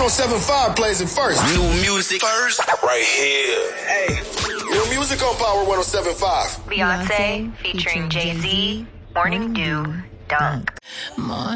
107.5 plays it first. New music first, right here. Hey, new music on Power 107.5. Beyonce featuring Jay-Z, Morning Dew, Dunk.